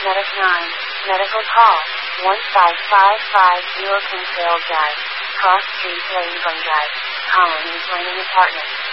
Medic 9, medical call, 15550 Kinsale Drive, Cross Street Lane Glen Drive, Colonies Lane Apartment.